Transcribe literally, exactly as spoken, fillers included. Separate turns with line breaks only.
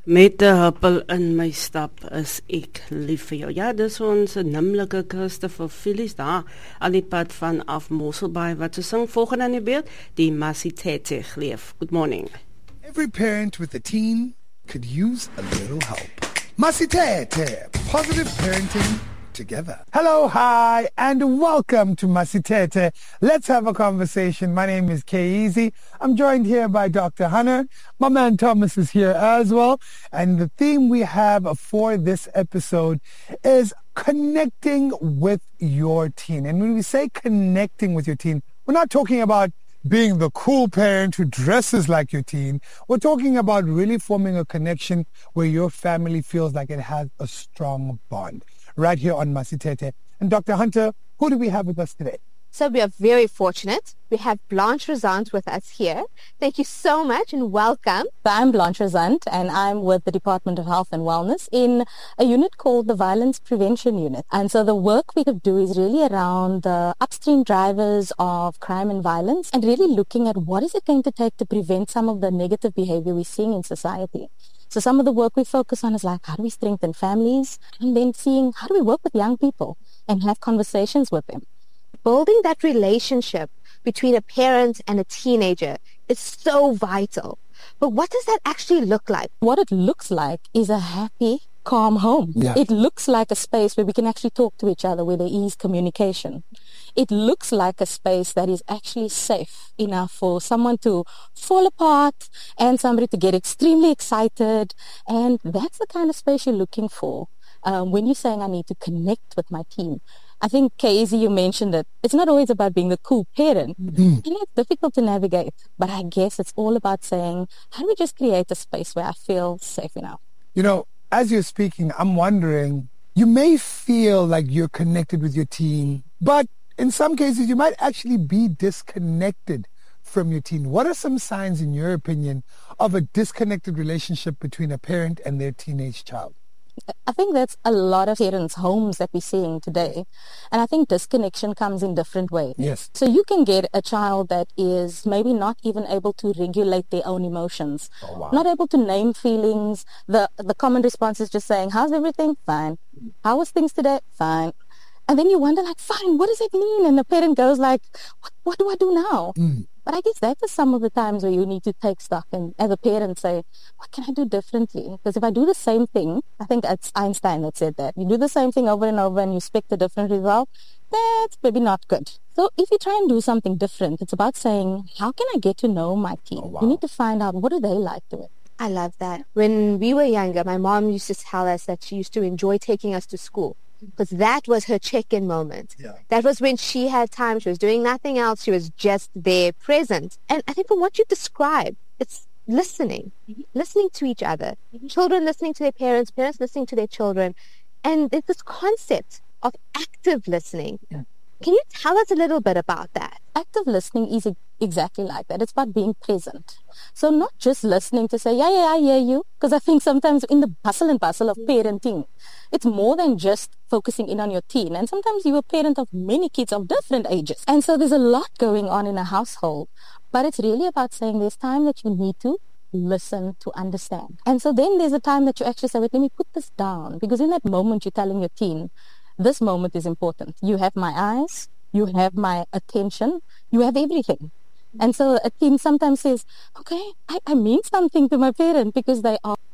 Met 'n huppel in my stap is ek lief vir jou. Ja, dis ons nimmerlike Christopher Phillies daar aan die pad van af Mosselbaai wat se sing volgende aan die beeld, die Masitete geleef. Good morning.
Every parent with a teen could use a little help. Masitete, positive parenting together. Hello, hi, and welcome to Masitete. Let's have a conversation. My name is K-Easy. I'm joined here by Doctor Hunter. My man Thomas is here as well. And the theme we have for this episode is connecting with your teen. And when we say connecting with your teen, we're not talking about being the cool parent who dresses like your teen. We're talking about really forming a connection where your family feels like it has a strong bond. Right here on Masitete. And Doctor Hunter, who do we have with us today?
So we are very fortunate. We have Blanche Razant with us here. Thank you so much and welcome.
I'm Blanche Razant and I'm with the Department of Health and Wellness in a unit called the Violence Prevention Unit. And so the work we could do is really around the upstream drivers of crime and violence and really looking at what is it going to take to prevent some of the negative behavior we're seeing in society. So some of the work we focus on is like, how do we strengthen families? And then seeing, how do we work with young people and have conversations with them?
Building that relationship between a parent and a teenager is so vital. But what does that actually look like?
What it looks like is a happy, calm home.
Yeah.
It looks like a space where we can actually talk to each other, where there is communication. It looks like a space that is actually safe enough for someone to fall apart and somebody to get extremely excited. And that's the kind of space you're looking for um, when you're saying, I need to connect with my team. I think, Casey, you mentioned it. It's not always about being the cool parent. Mm-hmm. And it's difficult to navigate. But I guess it's all about saying, how do we just create a space where I feel safe enough?
You know, as you're speaking, I'm wondering, you may feel like you're connected with your teen, but in some cases, you might actually be disconnected from your teen. What are some signs, in your opinion, of a disconnected relationship between a parent and their teenage child?
I think that's a lot of parents' homes that we're seeing today. And I think disconnection comes in different ways.
Yes.
So you can get a child that is maybe not even able to regulate their own emotions,
oh, wow.
not able to name feelings. The, the common response is just saying, how's everything? Fine. How was things today? Fine. And then you wonder, like, fine, what does it mean? And the parent goes like, what, what do I do now? Mm. But I guess that is some of the times where you need to take stock and as a parent say, what can I do differently? Because if I do the same thing, I think it's Einstein that said that. You do the same thing over and over and you expect a different result, that's maybe not good. So if you try and do something different, it's about saying, how can I get to know my team?
Oh, wow.
You need to find out, what do they like to it?
I love that. When we were younger, my mom used to tell us that she used to enjoy taking us to school, because that was her check-in moment.
Yeah.
That was when she had time. She was doing nothing else. She was just there, present. And I think from what you described, it's listening, mm-hmm. listening to each other. Mm-hmm. Children listening to their parents, parents listening to their children. And there's this concept of active listening. Yeah. Can you tell us a little bit about that?
Active listening is exactly like that. It's about being present. So not just listening to say, yeah, yeah, I hear you. Because I think sometimes in the hustle and bustle of parenting, it's more than just focusing in on your teen. And sometimes you're a parent of many kids of different ages. And so there's a lot going on in a household. But it's really about saying there's time that you need to listen to understand. And so then there's a time that you actually say, wait, let me put this down. Because in that moment you're telling your teen, this moment is important. You have my eyes, you have my attention, you have everything. And so a teen sometimes says, okay, I, I mean something to my parent because they are